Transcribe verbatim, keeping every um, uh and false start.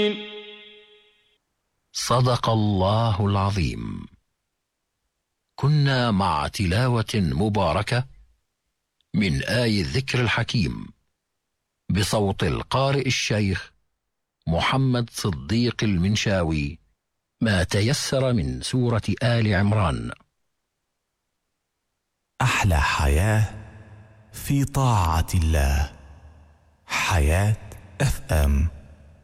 صدق الله العظيم. كنا مع تلاوة مباركة من آي الذكر الحكيم بصوت القارئ الشيخ محمد صديق المنشاوي، ما تيسر من سورة آل عمران. أحلى حياة في طاعة الله. حياة اف ام.